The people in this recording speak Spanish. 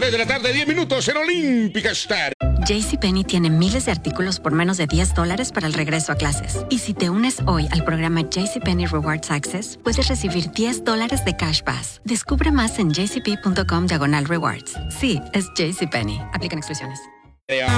3 de la tarde, 10 minutos en Olímpica Star. JCPenney tiene miles de artículos por menos de $10 para el regreso a clases. Y si te unes hoy al programa JCPenney Rewards Access, puedes recibir $10 de Cash Pass. Descubre más en jcp.com/rewards. Sí, es JCPenney. Aplican exclusiones.